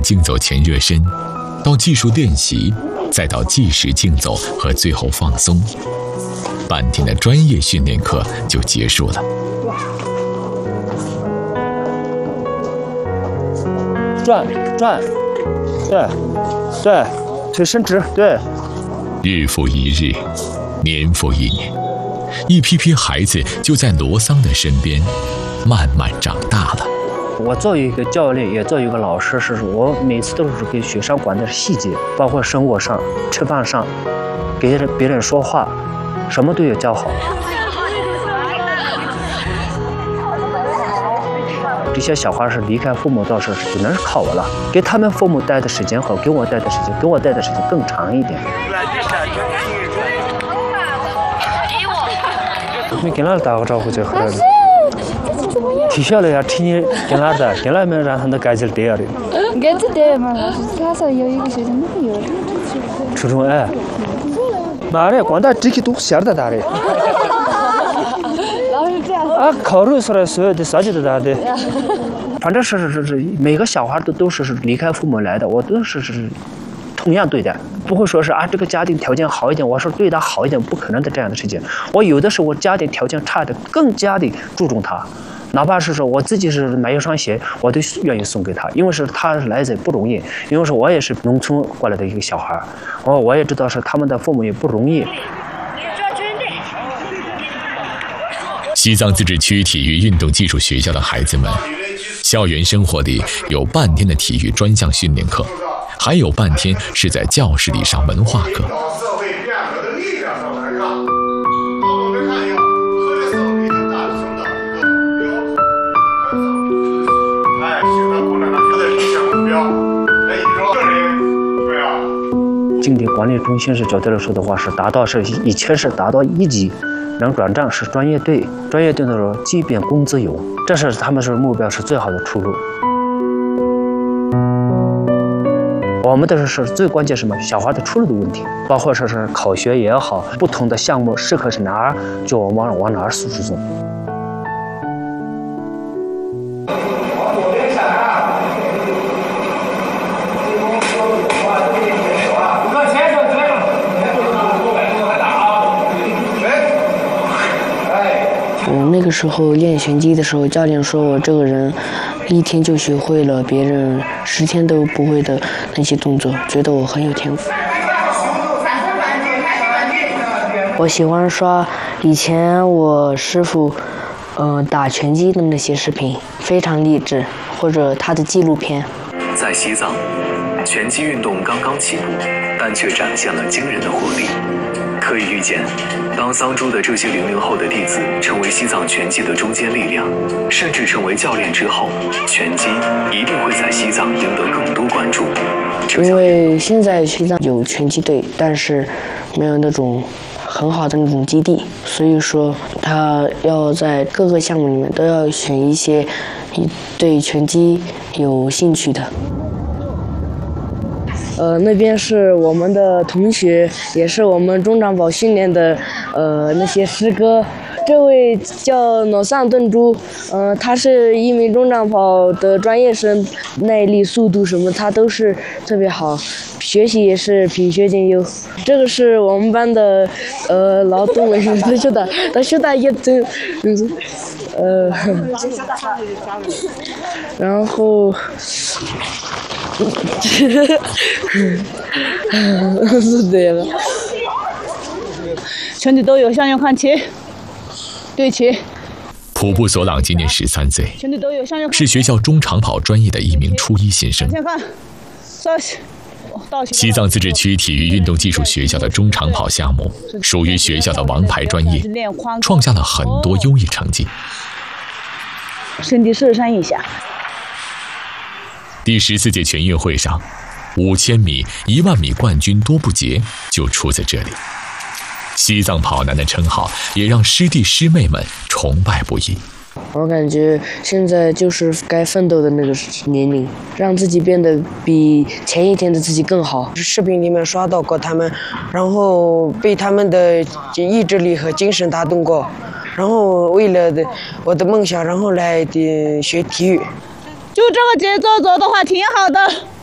竞走前热身，到技术练习，再到计时竞走和最后放松，半天的专业训练课就结束了。 转，对，腿伸直，对。 日复一日，年复一年，一批批孩子就在罗桑的身边慢慢长大了。 我作为一个教练，也作为一个老师，我每次都是给学生管的细节，包括生活上、吃饭上，给别人说话，什么都要教好。这些小孩是离开父母，倒是只能是靠我了。给他们父母带的时间和给我带的时间更长一点。你跟他打个招呼就好了。体校里听你跟他的，跟他们让他们改进点的。 改进点嘛，他说有一个学生没有。 初中哎，妈的，光打这个都晓得打的。 老是这样。 啊，考虑出来所有的啥都打的。反正是每个小孩都是离开父母来的，我都是同样对待，不会说是这个家庭条件好一点，我说对他好一点，不可能的这样的事情。我有的时候我家庭条件差的，更加的注重他，哪怕是说我自己是买一双鞋，我都愿意送给他，因为是他来自不容易，因为是我也是农村过来的一个小孩，我也知道是他们的父母也不容易。 西藏自治区体育运动技术学校的孩子们，校园生活里有半天的体育专项训练课，还有半天是在教室里上文化课。 经典管理中心是绝对来说的话是以前是达到1级。能转账是专业队的时候，即便工资有，这是他们是目标是最好的出路。我们的是最关键什么？小孩的出路的问题，包括说是考学也好，不同的项目适合是哪儿，就往哪儿输送。 那个时候练拳击的时候，教练说我这个人1天就学会了别人10天都不会的那些动作，觉得我很有天赋。我喜欢刷以前我师傅打拳击的那些视频，非常励志，或者他的纪录片。 在西藏，拳击运动刚刚起步，但却展现了惊人的活力。可以预见，当桑珠的这些00后的弟子成为西藏拳击的中坚力量，甚至成为教练之后，拳击一定会在西藏赢得更多关注。 因为现在西藏有拳击队，但是没有那种很好的那种基地，所以说他要在各个项目里面都要选一些对拳击有兴趣的。那边是我们的同学，也是我们中长跑训练的那些师哥。这位叫诺桑顿珠，他是一名中长跑的专业生，耐力、速度什么他都是特别好，学习也是品学兼优。这个是我们班的劳动卫生，他说的也真，然后。是对了。 全体都有向右看齐，对齐。 普布索朗今年13岁，是学校中长跑专业的一名初1新生。西藏自治区体育运动技术学校的中长跑项目属于学校的王牌专业，创下了很多优异成绩。 身体射山一下。 第14届全运会上，5000米、10000米冠军多布杰就出自这里。西藏跑男的称号也让师弟师妹们崇拜不已。 我感觉现在就是该奋斗的那个年龄，让自己变得比前一天的自己更好。 视频里面刷到过他们，然后被他们的意志力和精神打动过，然后为了我的梦想，然后来学体育。 就这个节奏走的话挺好的。